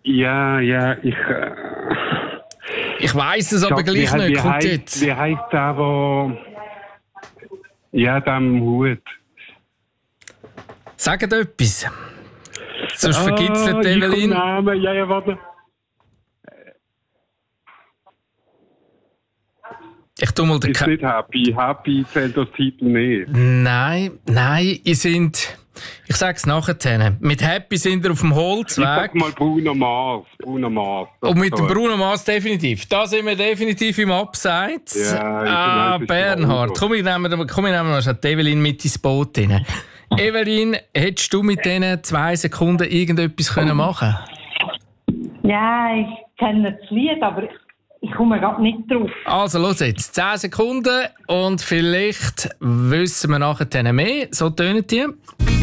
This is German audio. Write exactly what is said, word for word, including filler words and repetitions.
Ja, ja, ich... Äh, ich weiss es aber Schau, gleich wie, nicht. Wie Kommt heisst, jetzt. wie heisst der, wo... Ja, der am Hut. Sagt etwas. Sonst Ah, vergitzelt ich komme Evelyn. Namen. Ja, ja, warte. Ich tu mal den Ist Ka- nicht Happy. Happy zählt das Titel nicht. Nein, nein, ihr sind... Ich sag's nachher. Mit Happy sind wir auf dem Ich Holzweg. sag mal Bruno Mars. Bruno Mars. Und mit dem So. Bruno Mars definitiv. Da sind wir definitiv im Abseits. Ja, ich ah, bin einfach Bernhard, Auto. komm, wir nehmen, komm, wir nehmen noch schnell die Evelyn mit ins Boot rein. Evelyn, hättest du mit diesen zwei Sekunden irgendetwas können machen? Ja, ich kenne das Lied, aber ich, ich komme gerade nicht drauf. Also, los jetzt. zehn Sekunden und vielleicht wissen wir nachher mehr. So tönen die.